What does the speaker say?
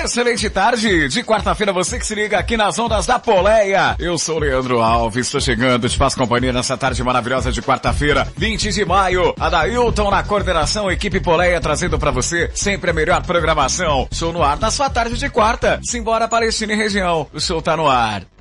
Excelente tarde de quarta-feira, você que se liga aqui nas ondas da Poleia. Eu sou o Leandro Alves, estou chegando, te faço companhia nessa tarde maravilhosa de quarta-feira, 20 de maio. Adailton na coordenação, equipe Poleia trazendo pra você sempre a melhor programação. Show no ar na sua tarde de quarta. Simbora Palestina e região, o show tá no ar.